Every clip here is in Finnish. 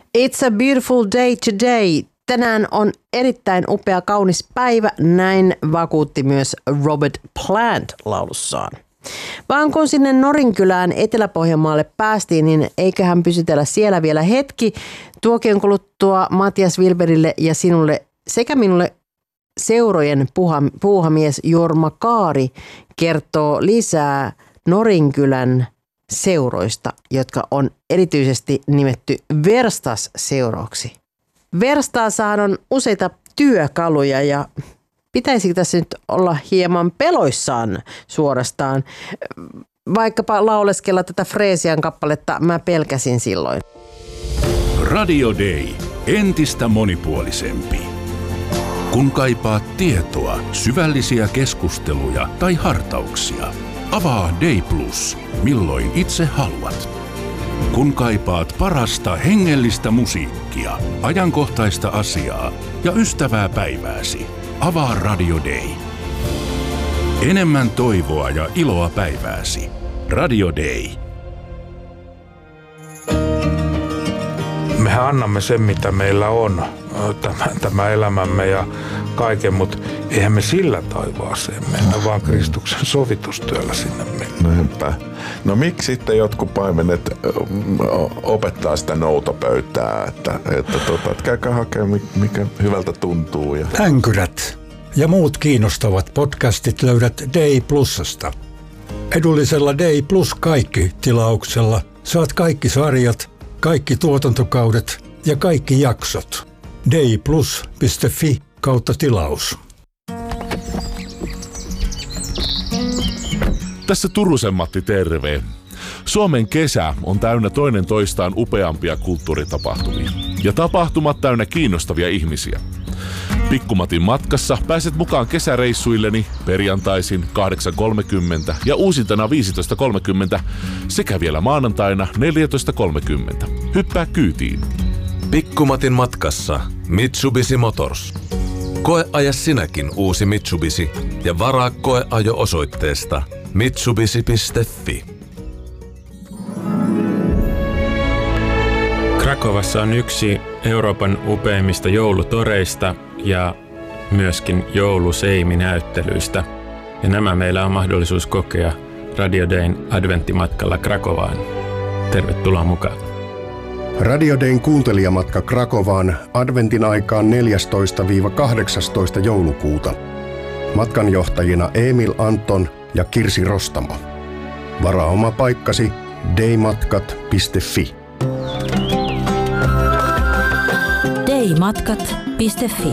It's a beautiful day today. Tänään on erittäin upea kaunis päivä, näin vakuutti myös Robert Plant laulussaan. Vaan kun sinne Norinkylään Etelä-Pohjanmaalle päästiin, niin eiköhän pysytellä siellä vielä hetki. Tuokion kuluttua Matias Wilberille ja sinulle sekä minulle seurojen puuhamies Jorma Kaari kertoo lisää Norinkylän seuroista, jotka on erityisesti nimetty Verstas-seuroiksi. Verstaassahan on useita työkaluja ja pitäisikö tässä nyt olla hieman peloissaan suorastaan? Vaikkapa lauleskella tätä Freesian kappaletta Mä pelkäsin silloin. Radio Day. Entistä monipuolisempi. Kun kaipaat tietoa, syvällisiä keskusteluja tai hartauksia, avaa Day Plus, milloin itse haluat. Kun kaipaat parasta hengellistä musiikkia, ajankohtaista asiaa ja ystävää päivääsi, avaa Radio Day. Enemmän toivoa ja iloa päivääsi. Radio Day. Mehän annamme sen, mitä meillä on, tämä elämämme ja kaiken, mutta eihän me sillä taivaaseen mennä, vaan Kristuksen sovitustyöllä sinne mennä. Näinpä. No miksi sitten jotkut paimenet opettaa sitä noutopöytää, että käykää hakemaan, mikä hyvältä tuntuu. Ja... Änkyrät ja muut kiinnostavat podcastit löydät Day Plusasta. Edullisella Day Plus kaikki -tilauksella saat kaikki sarjat, kaikki tuotantokaudet ja kaikki jaksot. dayplus.fi/tilaus. Tässä Turusen Matti, terve. Suomen kesä on täynnä toinen toistaan upeampia kulttuuritapahtumia. Ja tapahtumat täynnä kiinnostavia ihmisiä. Pikkumatin matkassa pääset mukaan kesäreissuilleni perjantaisin 8.30 ja uusintana 15.30 sekä vielä maanantaina 14.30. Hyppää kyytiin. Pikkumatin matkassa Mitsubishi Motors. Koeaja sinäkin uusi Mitsubishi ja varaa koeajo osoitteesta mitsubishi.fi. Krakovassa on yksi Euroopan upeimmista joulutoreista ja myöskin jouluseiminäyttelyistä. Ja nämä meillä on mahdollisuus kokea Radio Dayn adventtimatkalla Krakovaan. Tervetuloa mukaan. Radio Dayn kuuntelijamatka Krakovaan adventin aikaan 14-18 joulukuuta. Matkanjohtajina Emil Anton ja Kirsi Rostamo. Varaa oma paikkasi daymatkat.fi. daymatkat.fi.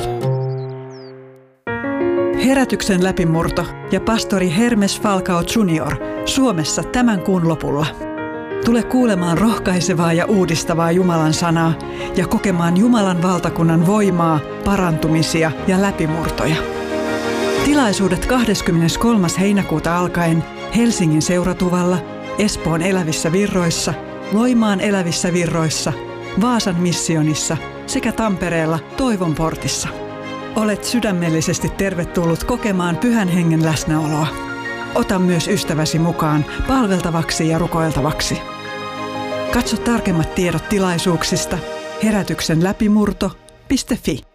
Herätyksen läpimurto ja pastori Hermes Falcao Jr. Suomessa tämän kuun lopulla. Tule kuulemaan rohkaisevaa ja uudistavaa Jumalan sanaa ja kokemaan Jumalan valtakunnan voimaa, parantumisia ja läpimurtoja. Tilaisuudet 23. heinäkuuta alkaen Helsingin Seuratuvalla, Espoon Elävissä Virroissa, Loimaan Elävissä Virroissa, Vaasan missionissa sekä Tampereella Toivon portissa. Olet sydämellisesti tervetullut kokemaan Pyhän Hengen läsnäoloa. Ota myös ystäväsi mukaan palveltavaksi ja rukoiltavaksi. Katso tarkemmat tiedot tilaisuuksista herätyksenläpimurto.fi.